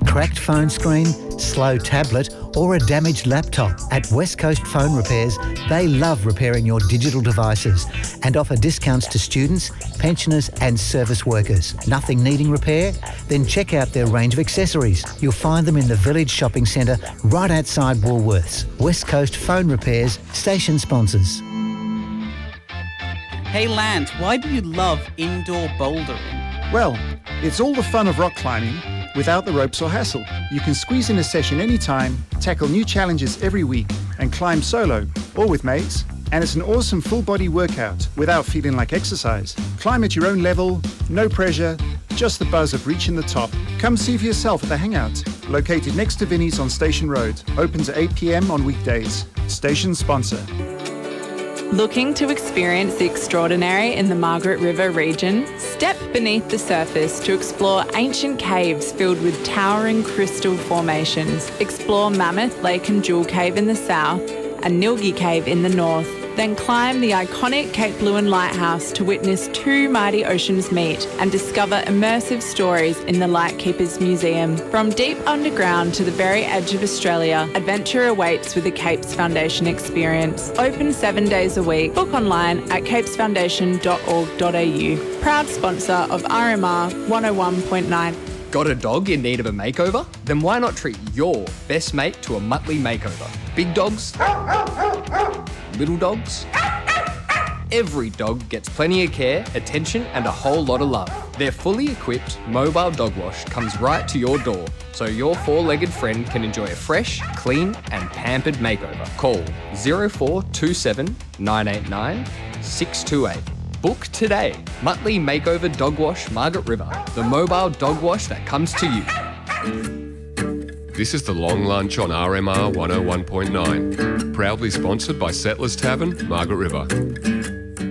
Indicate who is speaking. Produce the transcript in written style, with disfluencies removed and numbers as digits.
Speaker 1: cracked phone screen, slow tablet or a damaged laptop? At West Coast Phone Repairs, they love repairing your digital devices and offer discounts to students, pensioners and service workers. Nothing needing repair? Then check out their range of accessories. You'll find them in the Village Shopping Centre right outside Woolworths. West Coast Phone Repairs, station sponsors.
Speaker 2: Hey Lance, why do you love indoor bouldering?
Speaker 3: Well, it's all the fun of rock climbing without the ropes or hassle. You can squeeze in a session anytime, tackle new challenges every week and climb solo or with mates. And it's an awesome full-body workout without feeling like exercise. Climb at your own level, no pressure, just the buzz of reaching the top. Come see for yourself at the Hangout, located next to Vinnie's on Station Road. Open to 8 p.m. on weekdays. Station sponsor.
Speaker 4: Looking to experience the extraordinary in the Margaret River region? Step beneath the surface to explore ancient caves filled with towering crystal formations. Explore Mammoth Lake and Jewel Cave in the south and Nilgi Cave in the north. Then climb the iconic Cape Leeuwin Lighthouse to witness two mighty oceans meet and discover immersive stories in the Lightkeepers Museum. From deep underground to the very edge of Australia, adventure awaits with the Capes Foundation experience. Open 7 days a week. Book online at capesfoundation.org.au. Proud sponsor of RMR 101.9.
Speaker 5: Got a dog in need of a makeover? Then why not treat your best mate to a Muttley makeover? Big dogs? Little dogs? Every dog gets plenty of care, attention and a whole lot of love. Their fully equipped mobile dog wash comes right to your door, so your four-legged friend can enjoy a fresh, clean and pampered makeover. Call 0427 989 628. Book today. Muttley Makeover Dog Wash, Margaret River. The mobile dog wash that comes to you.
Speaker 6: This is The Long Lunch on RMR 101.9. Proudly sponsored by Settlers Tavern, Margaret River.